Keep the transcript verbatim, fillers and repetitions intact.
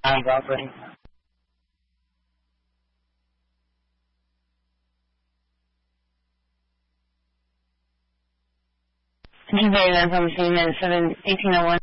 I'm Godwin. This is David from Siemens, seven eighteen oh one.